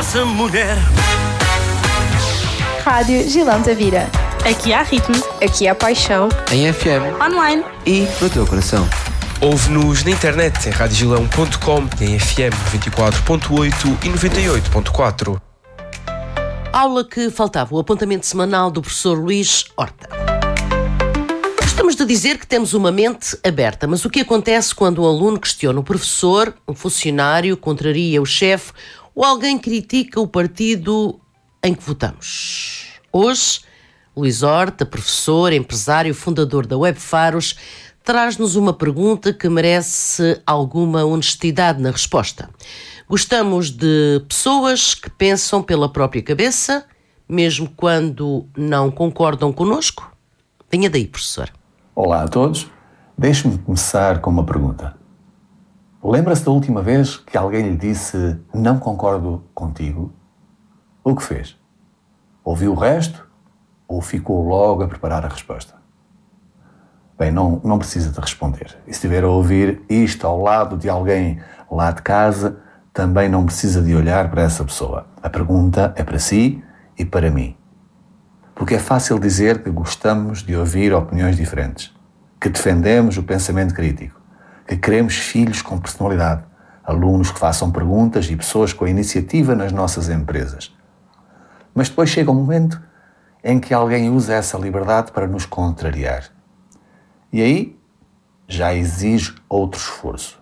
Chama-se mulher. Rádio Gilão Tavira. Aqui há ritmo. Aqui há paixão. Em FM. Online. E no teu coração. Ouve-nos na internet em radiogilão.com, em FM 94.8 e 98.4. Aula que faltava, o apontamento semanal do professor Luís Horta. Gostamos de dizer que temos uma mente aberta, mas o que acontece quando um aluno questiona o professor, um funcionário contraria o chefe ou alguém critica o partido em que votamos? Hoje, Luís Horta, professor, empresário, fundador da Web Faros, traz-nos uma pergunta que merece alguma honestidade na resposta. Gostamos de pessoas que pensam pela própria cabeça, mesmo quando não concordam connosco? Venha daí, professor. Olá a todos. Deixe-me começar com uma pergunta. Lembra-se da última vez que alguém lhe disse não concordo contigo? O que fez? Ouviu o resto ou ficou logo a preparar a resposta? Bem, não precisa de responder. E se estiver a ouvir isto ao lado de alguém lá de casa, também não precisa de olhar para essa pessoa. A pergunta é para si e para mim. Porque é fácil dizer que gostamos de ouvir opiniões diferentes, que defendemos o pensamento crítico, que queremos filhos com personalidade, alunos que façam perguntas e pessoas com iniciativa nas nossas empresas. Mas depois chega um momento em que alguém usa essa liberdade para nos contrariar. E aí já exige outro esforço.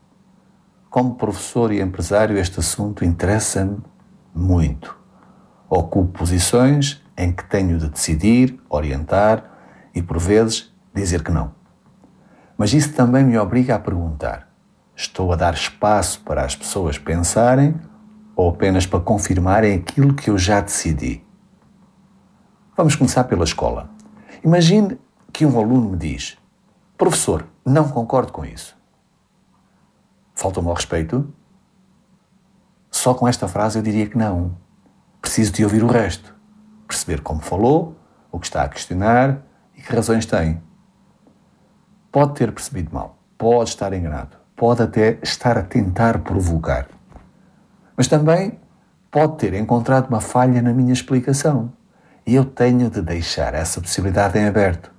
Como professor e empresário, este assunto interessa-me muito. Ocupo posições em que tenho de decidir, orientar e, por vezes, dizer que não. Mas isso também me obriga a perguntar: estou a dar espaço para as pessoas pensarem ou apenas para confirmarem aquilo que eu já decidi? Vamos começar pela escola. Imagine que um aluno me diz: professor, não concordo com isso. Falta-me ao respeito? Só com esta frase eu diria que não. Preciso de ouvir o resto. Perceber como falou, o que está a questionar e que razões tem. Pode ter percebido mal, pode estar enganado, pode até estar a tentar provocar. Mas também pode ter encontrado uma falha na minha explicação e eu tenho de deixar essa possibilidade em aberto.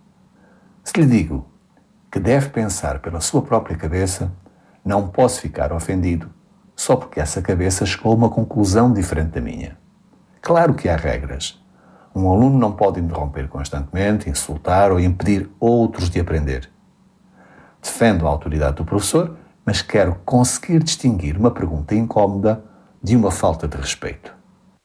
Se lhe digo que deve pensar pela sua própria cabeça, não posso ficar ofendido só porque essa cabeça chegou a uma conclusão diferente da minha. Claro que há regras. Um aluno não pode interromper constantemente, insultar ou impedir outros de aprender. Defendo a autoridade do professor, mas quero conseguir distinguir uma pergunta incómoda de uma falta de respeito.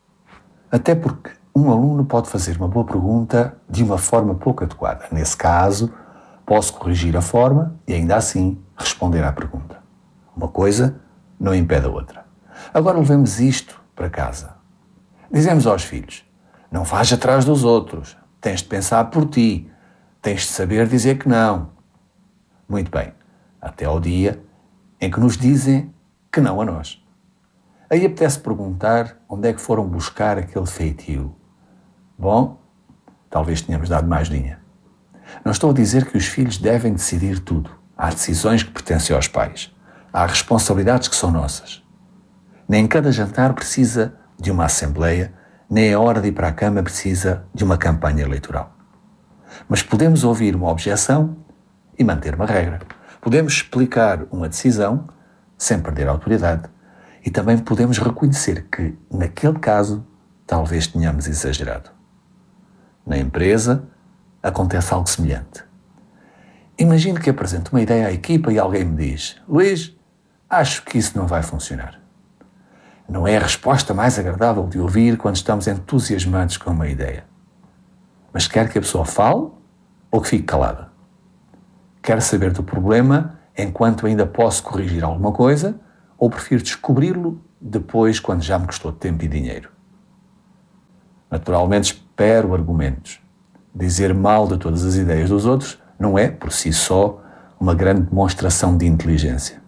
Até porque um aluno pode fazer uma boa pergunta de uma forma pouco adequada. Nesse caso, posso corrigir a forma e ainda assim responder à pergunta. Uma coisa não impede a outra. Agora levemos isto para casa. Dizemos aos filhos: não vais atrás dos outros, tens de pensar por ti, tens de saber dizer que não. Muito bem, até ao dia em que nos dizem que não a nós. Aí apetece perguntar onde é que foram buscar aquele feitio. Bom, talvez tenhamos dado mais linha. Não estou a dizer que os filhos devem decidir tudo. Há decisões que pertencem aos pais. Há responsabilidades que são nossas. Nem cada jantar precisa de uma assembleia, nem a hora de ir para a cama precisa de uma campanha eleitoral. Mas podemos ouvir uma objeção e manter uma regra. Podemos explicar uma decisão sem perder a autoridade. E também podemos reconhecer que, naquele caso, talvez tenhamos exagerado. Na empresa, acontece algo semelhante. Imagine que apresento uma ideia à equipa e alguém me diz: Luís, acho que isso não vai funcionar. Não é a resposta mais agradável de ouvir quando estamos entusiasmados com uma ideia. Mas quer que a pessoa fale ou que fique calada? Quer saber do problema enquanto ainda posso corrigir alguma coisa ou prefiro descobri-lo depois quando já me custou tempo e dinheiro? Naturalmente espero argumentos. Dizer mal de todas as ideias dos outros não é, por si só, uma grande demonstração de inteligência.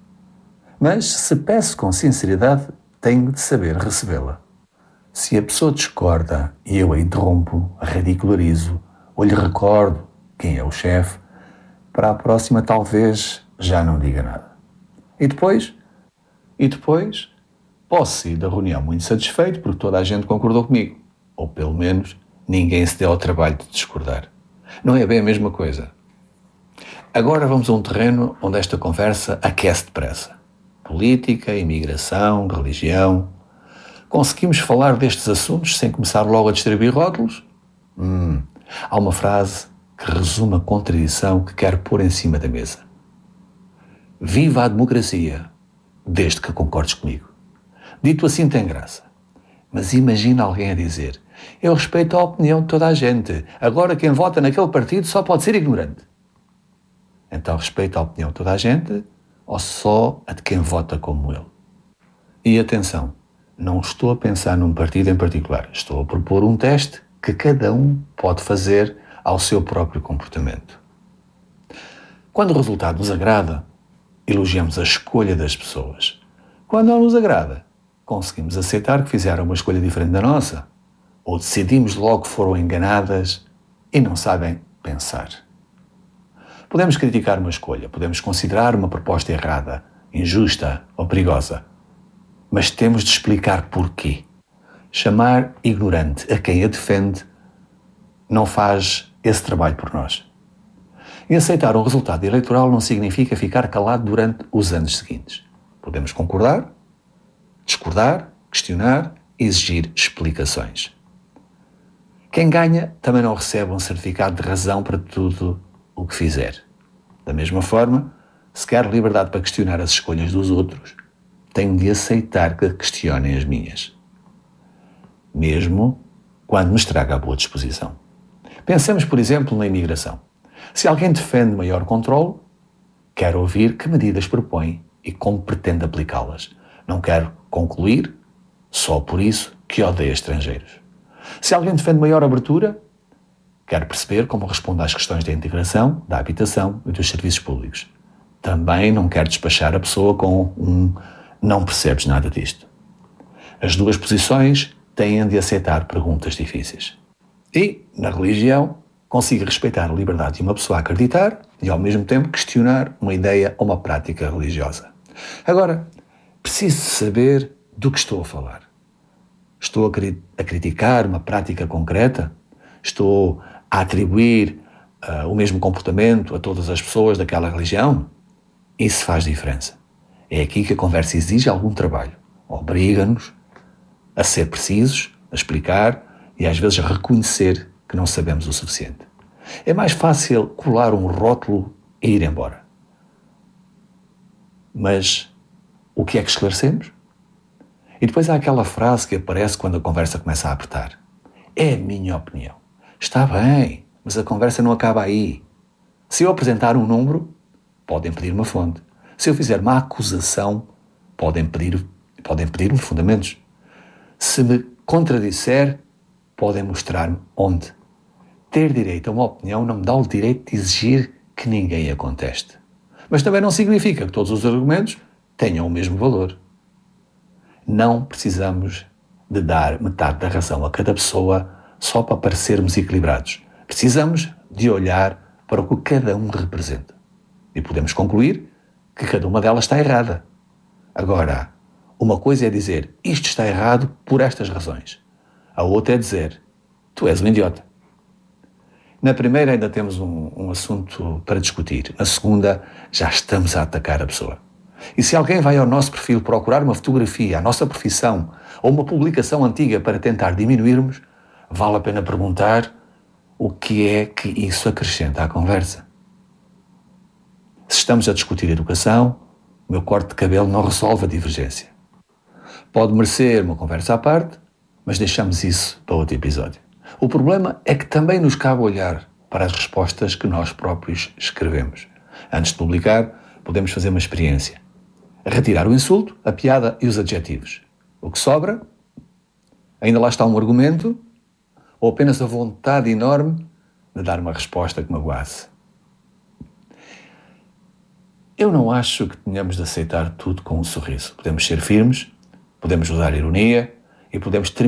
Mas, se peço com sinceridade, tenho de saber recebê-la. Se a pessoa discorda e eu a interrompo, a ridicularizo ou lhe recordo quem é o chefe, para a próxima talvez já não diga nada. E depois, Posso sair da reunião muito satisfeito porque toda a gente concordou comigo. Ou pelo menos ninguém se deu ao trabalho de discordar. Não é bem a mesma coisa. Agora vamos a um terreno onde esta conversa aquece depressa. Política, imigração, religião. Conseguimos falar destes assuntos sem começar logo a distribuir rótulos? Há uma frase que resume a contradição que quero pôr em cima da mesa. Viva a democracia, desde que concordes comigo. Dito assim tem graça. Mas imagina alguém a dizer: eu respeito a opinião de toda a gente. Agora quem vota naquele partido só pode ser ignorante. Então respeita a opinião de toda a gente ou só a de quem vota como ele? E atenção, não estou a pensar num partido em particular. Estou a propor um teste que cada um pode fazer ao seu próprio comportamento. Quando o resultado nos agrada, elogiamos a escolha das pessoas. Quando não nos agrada, conseguimos aceitar que fizeram uma escolha diferente da nossa, ou decidimos logo que foram enganadas e não sabem pensar. Podemos criticar uma escolha, podemos considerar uma proposta errada, injusta ou perigosa, mas temos de explicar porquê. Chamar ignorante a quem a defende não faz esse trabalho por nós. E aceitar um resultado eleitoral não significa ficar calado durante os anos seguintes. Podemos concordar, discordar, questionar, exigir explicações. Quem ganha também não recebe um certificado de razão para tudo o que fizer. Da mesma forma, se quer liberdade para questionar as escolhas dos outros, tenho de aceitar que questionem as minhas. Mesmo quando me estraga a boa disposição. Pensemos, por exemplo, na imigração. Se alguém defende maior controle, quero ouvir que medidas propõe e como pretende aplicá-las. Não quero concluir, só por isso, que odeia estrangeiros. Se alguém defende maior abertura, quero perceber como responde às questões da integração, da habitação e dos serviços públicos. Também não quero despachar a pessoa com não percebes nada disto. As duas posições têm de aceitar perguntas difíceis. E, na religião, consigo respeitar a liberdade de uma pessoa acreditar e, ao mesmo tempo, questionar uma ideia ou uma prática religiosa. Agora, preciso saber do que estou a falar. Estou a criticar uma prática concreta? Estou a atribuir o mesmo comportamento a todas as pessoas daquela religião? Isso faz diferença. É aqui que a conversa exige algum trabalho. Obriga-nos a ser precisos, a explicar e às vezes a reconhecer que não sabemos o suficiente. É mais fácil colar um rótulo e ir embora. Mas o que é que esclarecemos? E depois há aquela frase que aparece quando a conversa começa a apertar. É a minha opinião. Está bem, mas a conversa não acaba aí. Se eu apresentar um número, podem pedir uma fonte. Se eu fizer uma acusação, podem pedir-me fundamentos. Se me contradisser, podem mostrar-me onde. Ter direito a uma opinião não me dá o direito de exigir que ninguém a conteste. Mas também não significa que todos os argumentos tenham o mesmo valor. Não precisamos de dar metade da razão a cada pessoa só para parecermos equilibrados. Precisamos de olhar para o que cada um representa. E podemos concluir que cada uma delas está errada. Agora, uma coisa é dizer isto está errado por estas razões. A outra é dizer tu és um idiota. Na primeira ainda temos um assunto para discutir. Na segunda já estamos a atacar a pessoa. E se alguém vai ao nosso perfil procurar uma fotografia, a nossa profissão ou uma publicação antiga para tentar diminuirmos, vale a pena perguntar o que é que isso acrescenta à conversa. Se estamos a discutir educação, o meu corte de cabelo não resolve a divergência. Pode merecer uma conversa à parte, mas deixamos isso para outro episódio. O problema é que também nos cabe olhar para as respostas que nós próprios escrevemos. Antes de publicar, podemos fazer uma experiência. Retirar o insulto, a piada e os adjetivos. O que sobra? Ainda lá está um argumento ou apenas a vontade enorme de dar uma resposta que magoasse? Eu não acho que tenhamos de aceitar tudo com um sorriso. Podemos ser firmes, podemos usar ironia e podemos terminar